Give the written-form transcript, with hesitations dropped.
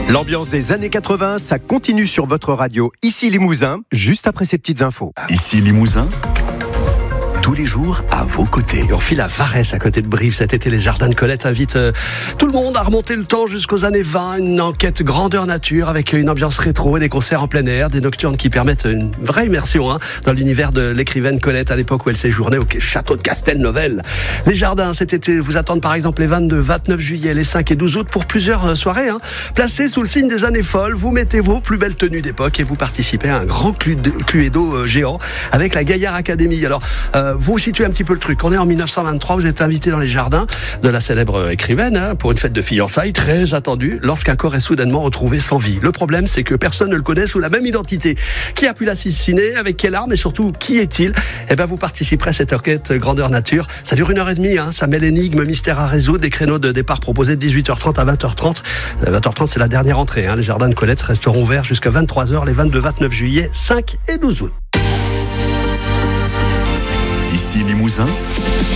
L'ambiance des années 80, ça continue sur votre radio. Ici Limousin, juste après ces petites infos. Ici Limousin, tous les jours à vos côtés. Et on file à Varès, à côté de Brive. Cet été, les Jardins de Colette invitent tout le monde à remonter le temps jusqu'aux années 20. Une enquête grandeur nature avec une ambiance rétro et des concerts en plein air, des nocturnes qui permettent une vraie immersion dans l'univers de l'écrivaine Colette à l'époque où elle séjournait au château de Castelnovel. Les Jardins cet été vous attendent par exemple les 22, 29 juillet, les 5 et 12 août pour plusieurs soirées. Placées sous le signe des années folles, vous mettez vos plus belles tenues d'époque et vous participez à un grand cluedo géant avec la Gaillard Academy. Alors, vous situez un petit peu le truc. On est en 1923, vous êtes invité dans les jardins de la célèbre écrivaine pour une fête de fiançailles très attendue lorsqu'un corps est soudainement retrouvé sans vie. Le problème, c'est que personne ne le connaît sous la même identité. Qui a pu l'assassiner? Avec quelle arme? Et surtout, qui est-il? Vous participerez à cette enquête grandeur nature. Ça dure 1h30, ça met l'énigme, mystère à résoudre. Des créneaux de départ proposés de 18h30 à 20h30. 20h30, c'est la dernière entrée. Les Jardins de Colette resteront ouverts jusqu'à 23h les 22, 29 juillet, 5 et 12 août. Ici Limousin,